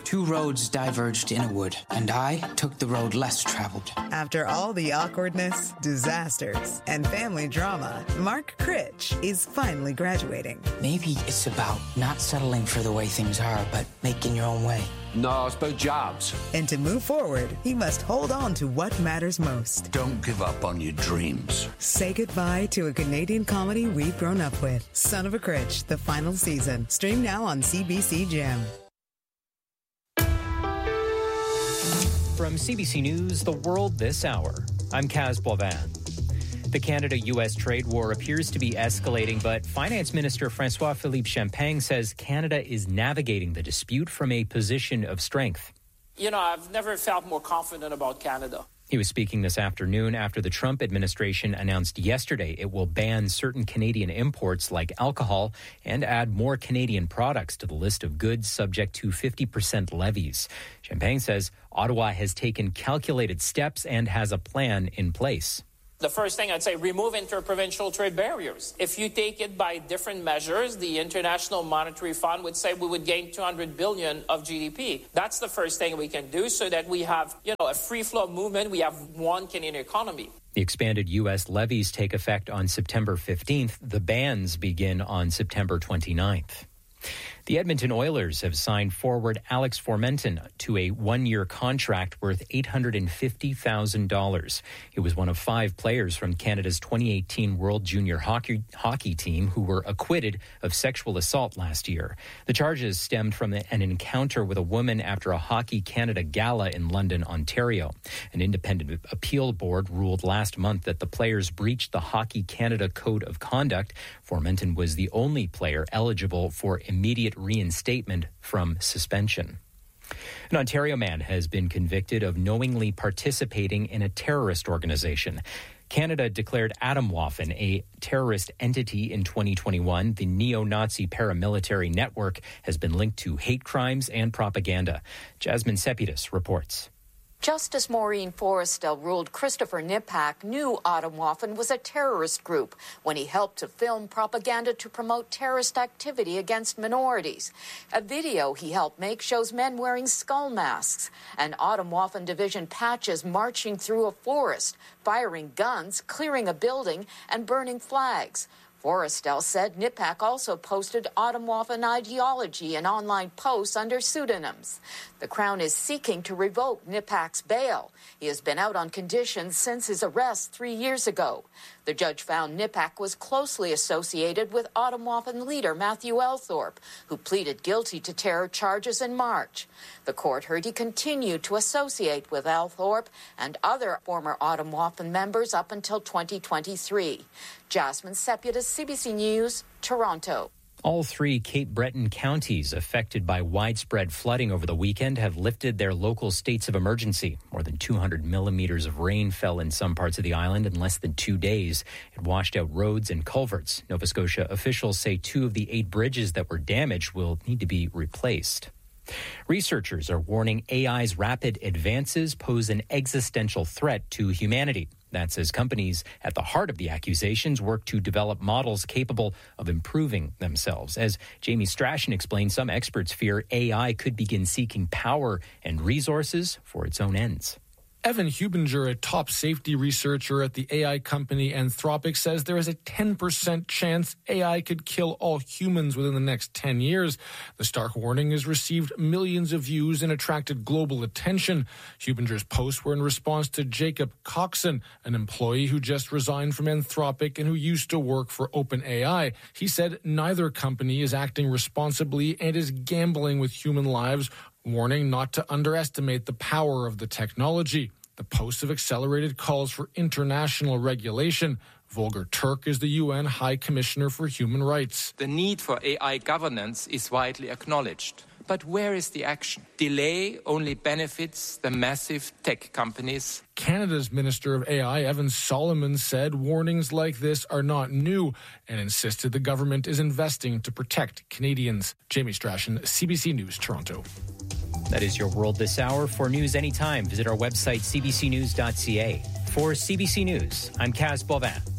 Two roads diverged in a wood, and I took the road less traveled. After all the awkwardness, disasters, and family drama, Mark Critch is finally graduating. Maybe it's about not settling for the way things are, but making your own way. No, it's about jobs. And to move forward, he must hold on to what matters most. Don't give up on your dreams. Say goodbye to a Canadian comedy we've grown up with. Son of a Critch, the final season. Stream now on CBC Gem. From CBC News, The World This Hour, I'm Kaz Boivin. The Canada-U.S. trade war appears to be escalating, but Finance Minister François-Philippe Champagne says Canada is navigating the dispute from a position of strength. You know, I've never felt more confident about Canada. He was speaking this afternoon after the Trump administration announced yesterday it will ban certain Canadian imports like alcohol and add more Canadian products to the list of goods subject to 50% levies. Champagne says Ottawa has taken calculated steps and has a plan in place. The first thing I'd say, remove interprovincial trade barriers. If you take it by different measures, the International Monetary Fund would say we would gain 200 billion of GDP. That's the first thing we can do so that we have, a free flow movement. We have one Canadian economy. The expanded U.S. levies take effect on September 15th. The bans begin on September 29th. The Edmonton Oilers have signed forward Alex Formenton to a one-year contract worth $850,000. He was one of 5 players from Canada's 2018 World Junior Hockey team who were acquitted of sexual assault last year. The charges stemmed from an encounter with a woman after a Hockey Canada gala in London, Ontario. An independent appeal board ruled last month that the players breached the Hockey Canada Code of Conduct. Formenton was the only player eligible for immediate reinstatement from suspension. An Ontario man has been convicted of knowingly participating in a terrorist organization. Canada declared Atomwaffen a terrorist entity in 2021. The neo-Nazi paramilitary network has been linked to hate crimes and propaganda. Jasmine Sepidus reports. Justice Maureen Forrestal ruled Christopher Nipak knew Atomwaffen was a terrorist group when he helped to film propaganda to promote terrorist activity against minorities. A video he helped make shows men wearing skull masks and Atomwaffen division patches marching through a forest, firing guns, clearing a building, and burning flags. Forrestal said Nipak also posted Atomwaffen ideology in online posts under pseudonyms. The Crown is seeking to revoke Nipak's bail. He has been out on conditions since his arrest 3 years ago. The judge found Nipak was closely associated with Atomwaffen leader Matthew Althorpe, who pleaded guilty to terror charges in March. The court heard he continued to associate with Althorpe and other former Atomwaffen members up until 2023. Jasmine Sepidus, CBC News, Toronto. All 3 Cape Breton counties affected by widespread flooding over the weekend have lifted their local states of emergency. More than 200 millimeters of rain fell in some parts of the island in less than 2 days. It washed out roads and culverts. Nova Scotia officials say 2 of the 8 bridges that were damaged will need to be replaced. Researchers are warning AI's rapid advances pose an existential threat to humanity. That's as companies at the heart of the accusations work to develop models capable of improving themselves. As Jamie Strachan explained, some experts fear AI could begin seeking power and resources for its own ends. Evan Hubinger, a top safety researcher at the AI company Anthropic, says there is a 10% chance AI could kill all humans within the next 10 years. The stark warning has received millions of views and attracted global attention. Hubinger's posts were in response to Jacob Coxon, an employee who just resigned from Anthropic and who used to work for OpenAI. He said neither company is acting responsibly and is gambling with human lives, warning not to underestimate the power of the technology. The posts have accelerated calls for international regulation. Volker Turk is the UN High Commissioner for Human Rights. The need for AI governance is widely acknowledged. But where is the action? Delay only benefits the massive tech companies. Canada's Minister of AI, Evan Solomon, said warnings like this are not new and insisted the government is investing to protect Canadians. Jamie Strachan, CBC News, Toronto. That is your World This Hour. For news anytime, visit our website, cbcnews.ca. For CBC News, I'm Kaz Boivin.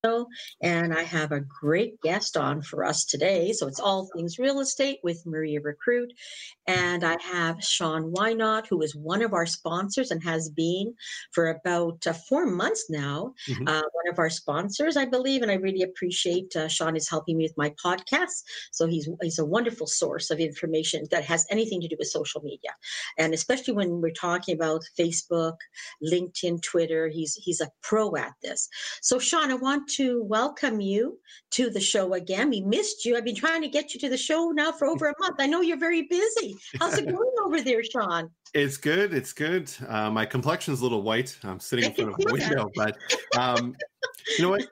And I have a great guest on for us today. So it's all things real estate with Maria Recruit. And I have Sean Wynot, who is one of our sponsors and has been for about 4 months now, one of our sponsors, I believe. And I really appreciate Sean is helping me with my podcast. So he's a wonderful source of information that has anything to do with social media. And especially when we're talking about Facebook, LinkedIn, Twitter, he's a pro at this. So Sean, I want to welcome you to the show again. We missed you. I've been trying to get you to the show now for over a month. I know you're very busy. How's it going over there, Sean? It's good. It's good. My complexion's a little white. I'm sitting in front of a window, but you know what?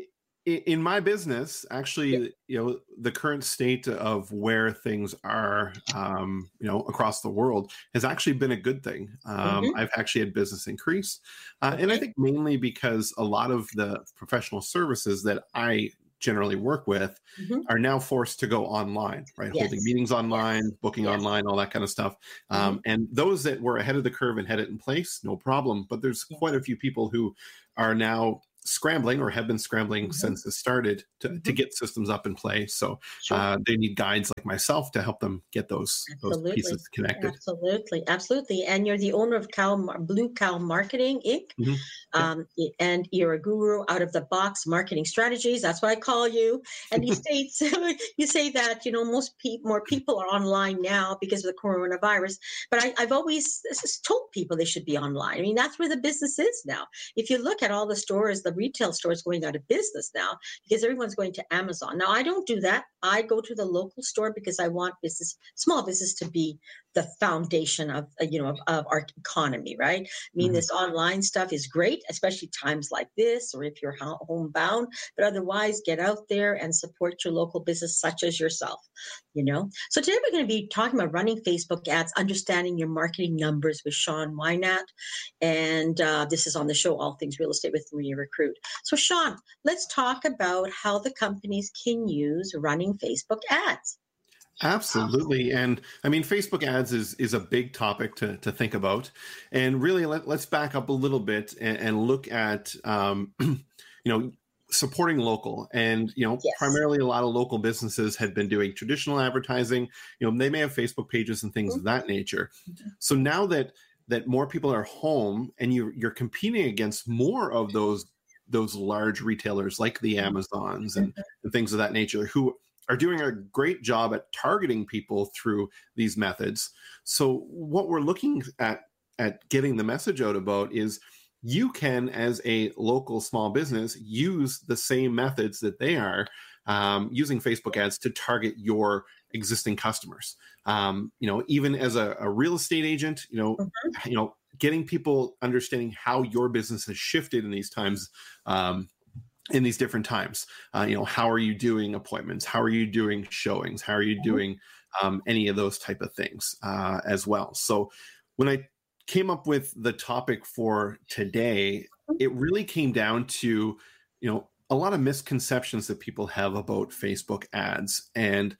In my business, actually, the current state of where things are, across the world has actually been a good thing. I've actually had business increase. And I think mainly because a lot of the professional services that I generally work with are now forced to go online, right? Yes. Holding meetings online, booking online, all that kind of stuff. And those that were ahead of the curve and had it in place, no problem. But there's quite a few people who are now scrambling or have been scrambling since it started to get systems up in place. So they need guides like myself to help them get those pieces connected. Absolutely. And you're the owner of Blue Cow Marketing, Inc. And you're a guru out of the box marketing strategies. That's what I call you. And you say that, more people are online now because of the coronavirus. But I've always told people they should be online. I mean, that's where the business is now. If you look at all the stores, the retail stores going out of business now because everyone's going to Amazon. Now, I don't do that. I go to the local store because I want small business to be the foundation of our economy, right? I mean, this online stuff is great, especially times like this, or if you're homebound, but otherwise get out there and support your local business such as yourself, So today we're going to be talking about running Facebook ads, understanding your marketing numbers with Sean Wynot. And this is on the show, All Things Real Estate with Maria Recruit. So Sean, let's talk about how the companies can use running Facebook ads. Absolutely. And I mean, Facebook ads is a big topic to think about. And really, let's back up a little bit and look at, supporting local. And, primarily a lot of local businesses had been doing traditional advertising. They may have Facebook pages and things of that nature. So now that more people are home and you're competing against more of those large retailers like the Amazons and things of that nature who are doing a great job at targeting people through these methods. So what we're looking at getting the message out about is you can, as a local small business, use the same methods that they are using Facebook ads to target your existing customers. Even as a real estate agent, getting people understanding how your business has shifted in these times, in these different times. How are you doing appointments? How are you doing showings? How are you doing any of those type of things as well? So when I came up with the topic for today, it really came down to, a lot of misconceptions that people have about Facebook ads. And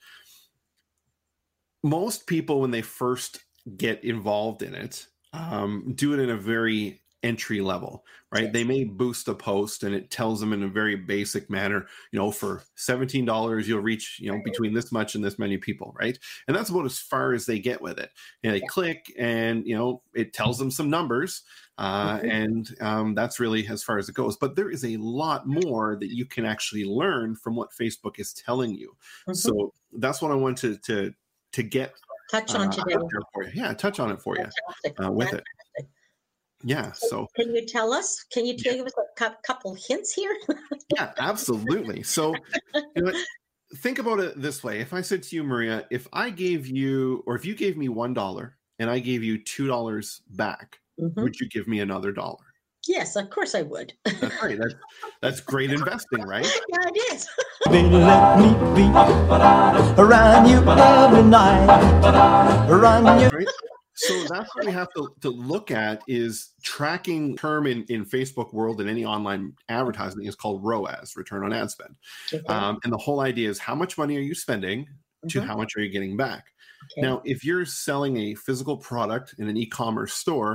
most people, when they first get involved in it, do it in a very entry level, right? They may boost a post and it tells them in a very basic manner, for $17, you'll reach, between this much and this many people, right? And that's about as far as they get with it. And they click and, it tells them some numbers and that's really as far as it goes. But there is a lot more that you can actually learn from what Facebook is telling you. So that's what I wanted to get touch on today. For you. Yeah, touch on it for you with it. Yeah. So can you tell us? Can you give us a couple hints here? Yeah, absolutely. So think about it this way. If I said to you, Maria, if you gave me $1 and I gave you $2 back, would you give me another $1? Yes, of course I would. That's right. That's great investing, right? Yeah, it is. Baby, let me be around you every night. Around you. Right? So that's what we have to look at is tracking term in Facebook world and any online advertising is called ROAS, return on ad spend. And the whole idea is how much money are you spending to how much are you getting back? Now, if you're selling a physical product in an e-commerce store,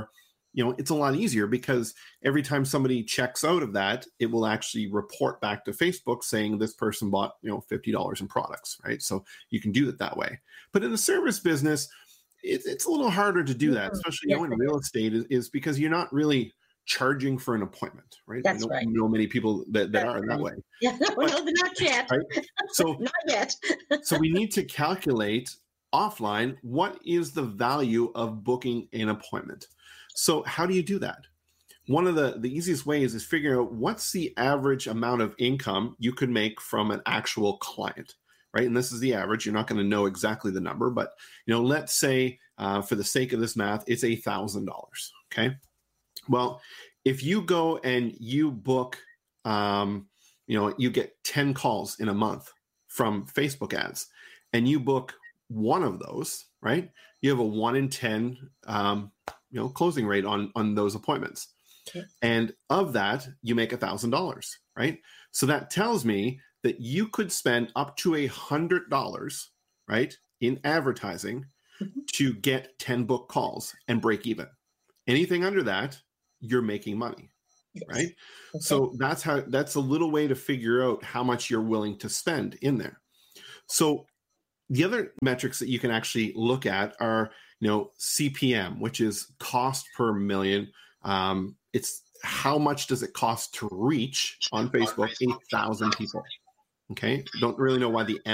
it's a lot easier because every time somebody checks out of that, it will actually report back to Facebook saying this person bought, $50 in products, right? So you can do it that way. But in the service business, it's a little harder to do that, especially in real estate, is because you're not really charging for an appointment, right? That's I know many people that are that way. Yeah, no, not yet. Right? So not yet. So we need to calculate offline what is the value of booking an appointment. So how do you do that? One of the easiest ways is figuring out what's the average amount of income you could make from an actual client, right? And this is the average. You're not going to know exactly the number, but let's say for the sake of this math, it's $1,000. Okay. Well, if you go and you book, you get 10 calls in a month from Facebook ads, and you book one of those, right? You have a 1 in 10, closing rate on those appointments. Okay. And of that, you make $1,000, right? So that tells me that you could spend up to $100, right, in advertising to get 10 book calls and break even. Anything under that, you're making money, right? Okay. So that's a little way to figure out how much you're willing to spend in there. So the other metrics that you can actually look at are, CPM, which is cost per million. It's how much does it cost to reach on Facebook 8,000 people? Okay. Don't really know why the